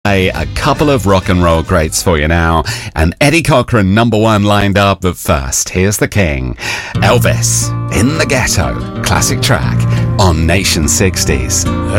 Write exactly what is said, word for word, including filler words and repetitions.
A, a couple of rock and roll greats for you now, and Eddie Cochran number one lined up, but first, here's the king, Elvis, In the Ghetto, classic track on Nation sixties.